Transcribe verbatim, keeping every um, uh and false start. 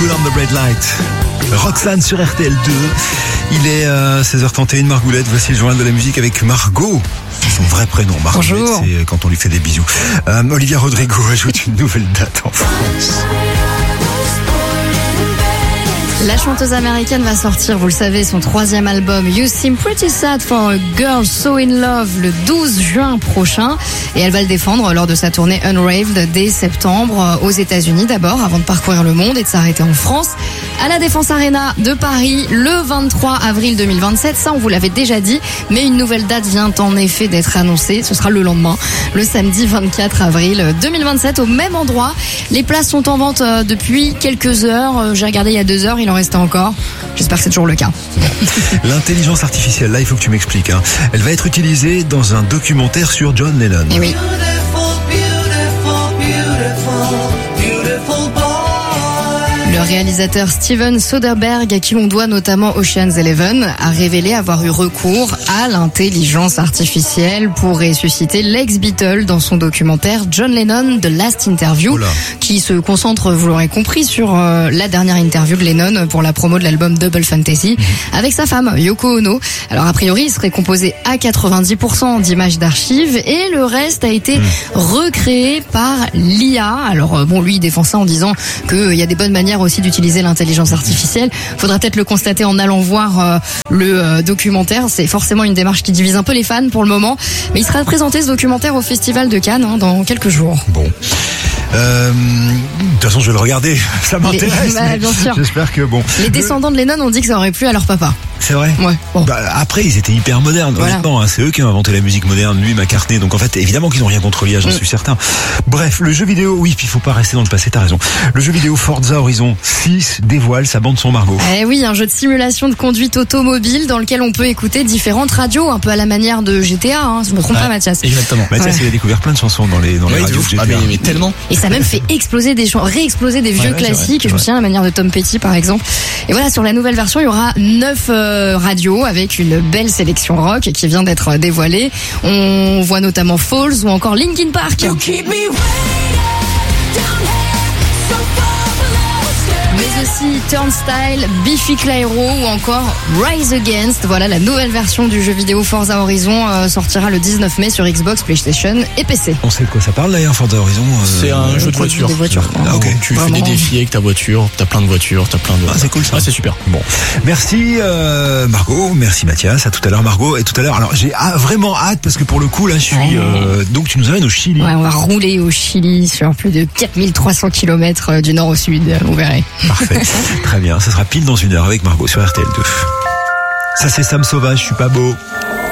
Put on the Red Light. Roxane sur R T L deux. Il est euh, seize heures trente et une, Margoulette. Voici le journal de la musique avec Margot. C'est son vrai prénom, Margoulette. Bonjour. C'est quand on lui fait des bisous. Euh, Olivia Rodrigo ajoute une nouvelle date en France. La chanteuse américaine va sortir, vous le savez, son troisième album You Seem Pretty Sad for a Girl So In Love le douze juin prochain. Et elle va le défendre lors de sa tournée Unraved dès septembre aux États-Unis d'abord, avant de parcourir le monde et de s'arrêter en France à la Défense Arena de Paris le vingt-trois avril deux mille vingt-sept. Ça, on vous l'avait déjà dit, mais une nouvelle date vient en effet d'être annoncée. Ce sera le lendemain, le samedi vingt-quatre avril deux mille vingt-sept, au même endroit. Les places sont en vente depuis quelques heures. J'ai regardé il y a deux heures, il en restait encore. J'espère que c'est toujours le cas. L'intelligence artificielle, là, il faut que tu m'expliques. Hein. Elle va être utilisée dans un documentaire sur John Lennon. Et oui. Le réalisateur Steven Soderbergh, à qui l'on doit notamment Ocean's Eleven, a révélé avoir eu recours à l'intelligence artificielle pour ressusciter l'ex-Beatle dans son documentaire John Lennon The Last Interview, Oula. qui se concentre, vous l'aurez compris, sur euh, la dernière interview de Lennon pour la promo de l'album Double Fantasy mmh. avec sa femme Yoko Ono. Alors a priori, il serait composé à quatre-vingt-dix pour cent d'images d'archives et le reste a été mmh. recréé par l'I A. Alors euh, bon, lui, il défend ça en disant qu'il y a des bonnes manières aussi d'utiliser l'intelligence artificielle. Faudra peut-être le constater en allant voir euh, le euh, documentaire. C'est forcément une démarche qui divise un peu les fans pour le moment, mais il sera présenté ce documentaire au Festival de Cannes hein, dans quelques jours. Bon. Euh, de toute façon, je vais le regarder. Ça m'intéresse. Les... Bah, bien sûr. J'espère que bon. Les descendants de Lennon ont dit que ça aurait plu à leur papa. C'est vrai. Ouais. Bon. Bah, après, ils étaient hyper modernes. Voilà. Honnêtement, hein, c'est eux qui ont inventé la musique moderne, lui, McCartney. Donc en fait, évidemment qu'ils n'ont rien contre l'I A, j'en mm. suis certain. Bref, le jeu vidéo, oui, puis il faut pas rester dans le passé. T'as raison. Le jeu vidéo Forza Horizon six dévoile sa bande son, Margot. Eh oui, un jeu de simulation de conduite automobile dans lequel on peut écouter différentes radios, un peu à la manière de G T A. Hein, je me trompe ouais, pas, Mathias. Exactement. Mathias, ouais. il a découvert plein de chansons dans les dans ouais, les radios de G T A. Ah, mais, mais tellement. Et ça a même fait exploser des réexploser des vieux ouais, classiques. Vrai, je me souviens à la manière de Tom Petty, par exemple. Et voilà, sur la nouvelle version, il y aura neuf euh, radios avec une belle sélection rock qui vient d'être dévoilée. On voit notamment Falls ou encore Linkin Park. Mais aussi Turnstile, Biffy Clyro ou encore Rise Against. Voilà, la nouvelle version du jeu vidéo Forza Horizon euh, sortira le dix-neuf mai sur Xbox, PlayStation et P C. On sait de quoi ça parle d'ailleurs, Forza Horizon. Euh... C'est un jeu de voiture. Des voitures. Ah, ok. Tu Vraiment. fais des défis avec ta voiture, t'as plein de voitures, t'as plein de. Ah, c'est cool ça. Ah, c'est super. Bon, merci euh, Margot, merci Mathias. À tout à l'heure, Margot. Et tout à l'heure, alors j'ai ah, vraiment hâte parce que pour le coup là, je suis. Euh, donc tu nous amènes au Chili. Ouais, on va rouler au Chili sur plus de quatre mille trois cents kilomètres du nord au sud. Vous verrez. Parfait. Très bien. Ça sera pile dans une heure avec Margot sur R T L deux. Ça c'est Sam Sauvage. Je suis pas beau.